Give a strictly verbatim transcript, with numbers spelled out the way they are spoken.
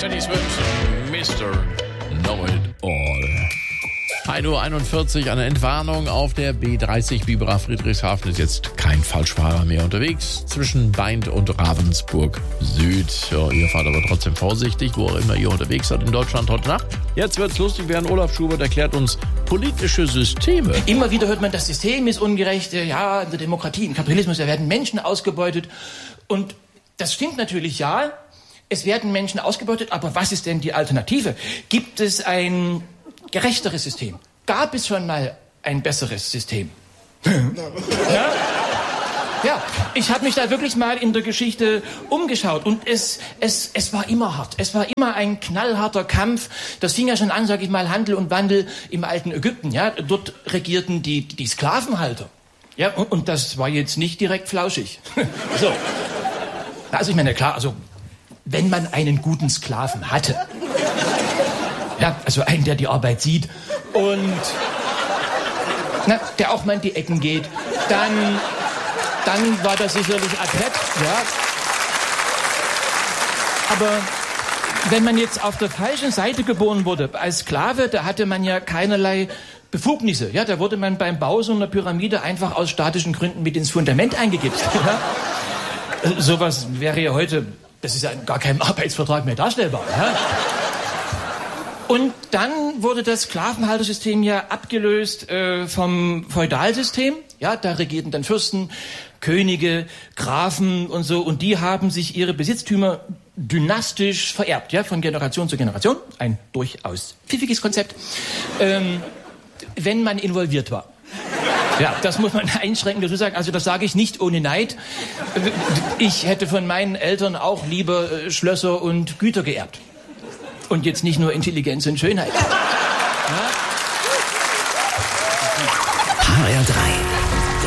Denny Swift, Mister Know-It-All. ein Uhr einundvierzig, eine Entwarnung auf der B dreißig Biberach Friedrichshafen ist jetzt kein Falschfahrer mehr unterwegs zwischen Baindt und Ravensburg Süd. Ja, ihr fahrt aber trotzdem vorsichtig, wo auch immer ihr unterwegs seid in Deutschland heute Nacht. Jetzt wird's lustig werden. Olaf Schubert erklärt uns politische Systeme. Immer wieder hört man, das System ist ungerecht. Ja, in der Demokratie, im Kapitalismus, da werden Menschen ausgebeutet. Und das stimmt natürlich, ja. Es werden Menschen ausgebeutet, aber was ist denn die Alternative? Gibt es ein gerechteres System? Gab es schon mal ein besseres System? Ja? Ja, ich habe mich da wirklich mal in der Geschichte umgeschaut und es, es, es war immer hart. Es war immer ein knallharter Kampf. Das fing ja schon an, sag ich mal, Handel und Wandel im alten Ägypten. Ja, dort regierten die, die Sklavenhalter. Ja, und, und das war jetzt nicht direkt flauschig. So. Also ich meine, klar, also wenn man einen guten Sklaven hatte, ja, also einen, der die Arbeit sieht und na, der auch mal in die Ecken geht, dann, dann war das sicherlich adrett, ja. Aber wenn man jetzt auf der falschen Seite geboren wurde, als Sklave, da hatte man ja keinerlei Befugnisse. Ja, da wurde man beim Bau so einer Pyramide einfach aus statischen Gründen mit ins Fundament eingegipst. Ja. Sowas wäre ja heute, das ist ja gar kein Arbeitsvertrag mehr darstellbar. Ja. Und dann wurde das Sklavenhaltersystem ja abgelöst äh, vom Feudalsystem. Ja, da regierten dann Fürsten, Könige, Grafen und so. Und die haben sich ihre Besitztümer dynastisch vererbt, ja, von Generation zu Generation. Ein durchaus pfiffiges Konzept, ähm, wenn man involviert war. Ja, das muss man einschränkend dazu sagen. Also das sage ich nicht ohne Neid. Ich hätte von meinen Eltern auch lieber äh, Schlösser und Güter geerbt. Und jetzt nicht nur Intelligenz und Schönheit. Ja? H R drei